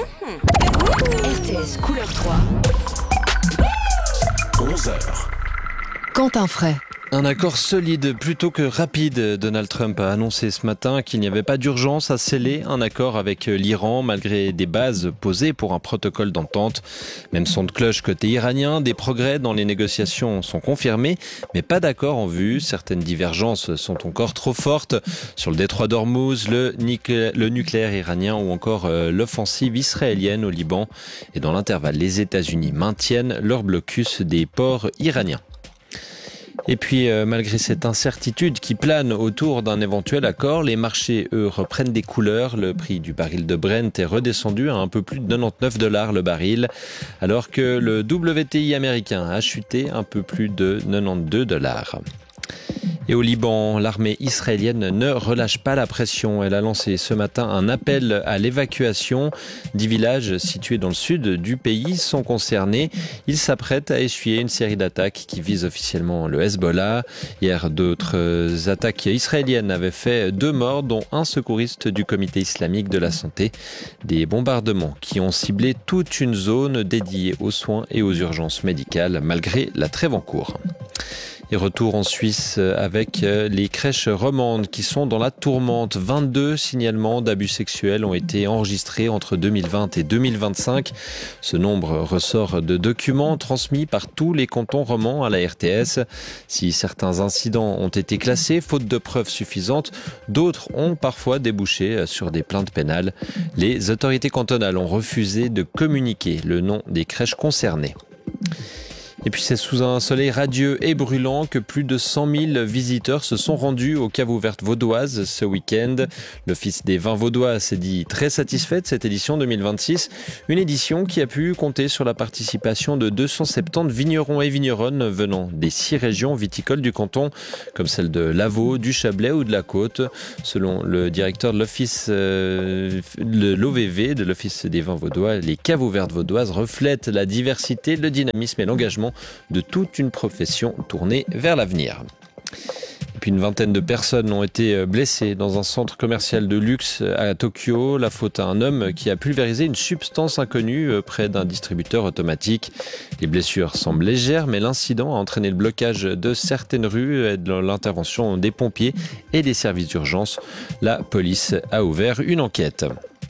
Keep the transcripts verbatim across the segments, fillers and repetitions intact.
R T S Couleur trois. onze heures. Quentin Fray. Un accord solide plutôt que rapide. Donald Trump a annoncé ce matin qu'il n'y avait pas d'urgence à sceller un accord avec l'Iran malgré des bases posées pour un protocole d'entente. Même son de cloche côté iranien, des progrès dans les négociations sont confirmés, mais pas d'accord en vue. Certaines divergences sont encore trop fortes sur le détroit d'Ormuz, le, nuclé- le nucléaire iranien ou encore euh, l'offensive israélienne au Liban. Et dans l'intervalle, les États-Unis maintiennent leur blocus des ports iraniens. Et puis, euh, malgré cette incertitude qui plane autour d'un éventuel accord, les marchés, eux, reprennent des couleurs. Le prix du baril de Brent est redescendu à un peu plus de quatre-vingt-dix-neuf dollars le baril, alors que le W T I américain a chuté un peu plus de quatre-vingt-douze dollars. Et au Liban, l'armée israélienne ne relâche pas la pression. Elle a lancé ce matin un appel à l'évacuation. Dix villages situés dans le sud du pays sont concernés. Ils s'apprêtent à essuyer une série d'attaques qui visent officiellement le Hezbollah. Hier, d'autres attaques israéliennes avaient fait deux morts, dont un secouriste du comité islamique de la santé. Des bombardements qui ont ciblé toute une zone dédiée aux soins et aux urgences médicales, malgré la trêve en cours. Et retour en Suisse avec les crèches romandes qui sont dans la tourmente. vingt-deux signalements d'abus sexuels ont été enregistrés entre deux mille vingt et deux mille vingt-cinq. Ce nombre ressort de documents transmis par tous les cantons romans à la R T S. Si certains incidents ont été classés, faute de preuves suffisantes, d'autres ont parfois débouché sur des plaintes pénales. Les autorités cantonales ont refusé de communiquer le nom des crèches concernées. Et puis c'est sous un soleil radieux et brûlant que plus de cent mille visiteurs se sont rendus aux caves ouvertes vaudoises ce week-end. L'Office des vins vaudois s'est dit très satisfait de cette édition deux mille vingt-six. Une édition qui a pu compter sur la participation de deux cent soixante-dix vignerons et vigneronnes venant des six régions viticoles du canton, comme celles de l'Avaux, du Chablais ou de la Côte. Selon le directeur de l'Office, euh, de l'O V V, de l'Office des vins vaudois, les caves ouvertes vaudoises reflètent la diversité, le dynamisme et l'engagement de toute une profession tournée vers l'avenir. Et puis une vingtaine de personnes ont été blessées dans un centre commercial de luxe à Tokyo. La faute à un homme qui a pulvérisé une substance inconnue près d'un distributeur automatique. Les blessures semblent légères, mais l'incident a entraîné le blocage de certaines rues et de l'intervention des pompiers et des services d'urgence. La police a ouvert une enquête.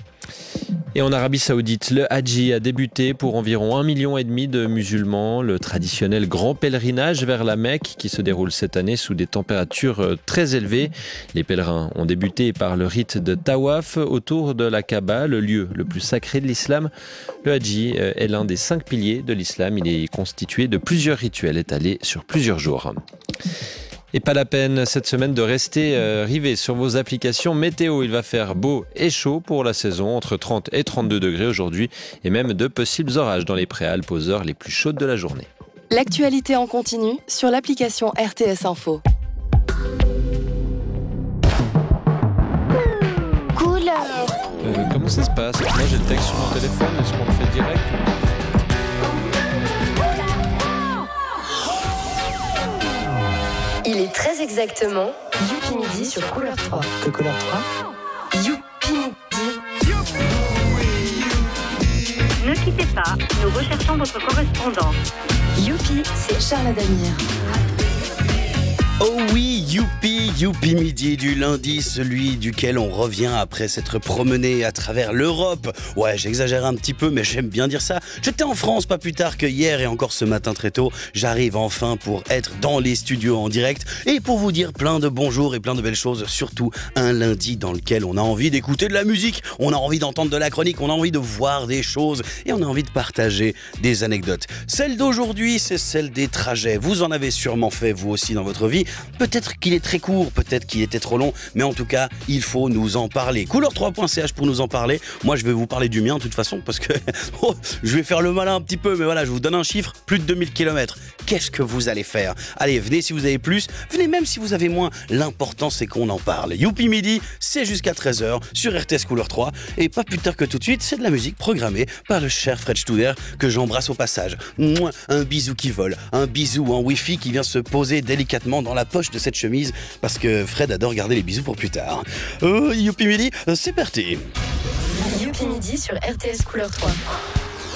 Et en Arabie Saoudite, le Hadji a débuté pour environ un million et demi de musulmans. Le traditionnel grand pèlerinage vers la Mecque qui se déroule cette année sous des températures très élevées. Les pèlerins ont débuté par le rite de Tawaf autour de la Kaaba, le lieu le plus sacré de l'islam. Le Hadji est l'un des cinq piliers de l'islam. Il est constitué de plusieurs rituels étalés sur plusieurs jours. Et pas la peine cette semaine de rester euh, rivé sur vos applications météo. Il va faire beau et chaud pour la saison, entre trente et trente-deux degrés aujourd'hui, et même de possibles orages dans les Préalpes aux heures les plus chaudes de la journée. L'actualité en continu sur l'application R T S Info. Couleur. Euh, comment ça se passe? Moi j'ai le texte sur mon téléphone, est-ce qu'on le fait direct? Il est très exactement Youpi Midi sur Couleur trois. Que Couleur trois? Youpi Midi. Ne quittez pas, nous recherchons votre correspondant. Youpi, c'est Charles Adamir. Oh oui, youpi, youpi midi du lundi, celui duquel on revient après s'être promené à travers l'Europe. Ouais, j'exagère un petit peu, mais j'aime bien dire ça. J'étais en France pas plus tard que hier et encore ce matin très tôt. J'arrive enfin pour être dans les studios en direct et pour vous dire plein de bonjours et plein de belles choses. Surtout un lundi dans lequel on a envie d'écouter de la musique, on a envie d'entendre de la chronique, on a envie de voir des choses et on a envie de partager des anecdotes. Celle d'aujourd'hui, c'est celle des trajets. Vous en avez sûrement fait vous aussi dans votre vie. Peut-être qu'il est très court, peut-être qu'il était trop long, mais en tout cas, il faut nous en parler. couleur trois point c h pour nous en parler. Moi, je vais vous parler du mien de toute façon, parce que oh, je vais faire le malin un petit peu, mais voilà, je vous donne un chiffre, plus de deux mille kilomètres. Qu'est-ce que vous allez faire? Allez, venez si vous avez plus, venez même si vous avez moins. L'important, c'est qu'on en parle. Youpi Midi, c'est jusqu'à treize heures sur R T S Couleur trois, et pas plus tard que tout de suite, c'est de la musique programmée par le cher Fred Studer, que j'embrasse au passage. Mouah, un bisou qui vole, un bisou en wifi qui vient se poser délicatement dans la poche de cette chemise, parce que Fred adore garder les bisous pour plus tard. Oh, Youpi Midi, c'est parti. Youpi Youpi Midi sur R T S Couleur trois.